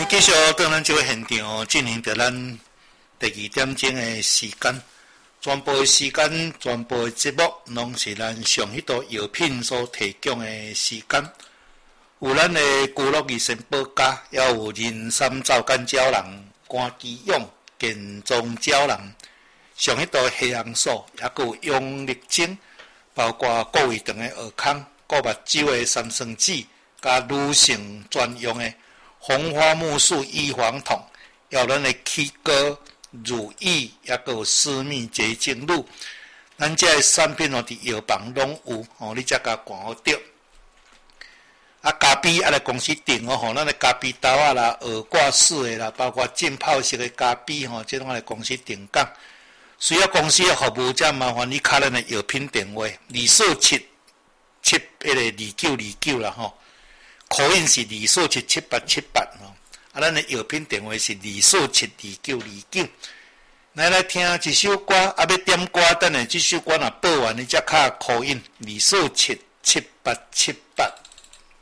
继续当咱这个现场进行着咱第2点钟的时间，全部的时间、全部的节目，拢是咱上迄道药品所提供的时间。有咱的居乐益生保家，也有人参皂苷胶囊、肝肌用、健壮胶囊，上迄道黑红素，也佫有用力精，包括各位肠的蚵孔、各目睭的三酸酯，甲女性专用的红花木素预防痛，也有咱的起膏、乳液，也佫有私密洁净露。咱这个产品哦，伫药房拢有哦，你才甲看好着。啊，咖啡啊，来公司订哦，吼，咱的咖啡豆啊啦、耳挂式的啦，包括浸泡式的咖啡吼，这种来公司订购。需要公司的服务，才麻烦你卡咱的药品电话，2477迄个2929啦吼，口音是24777878吼，啊，咱的药品电话是24772929。来听一首歌，啊，要点歌，等下这首歌若播完，你才卡口音24777878。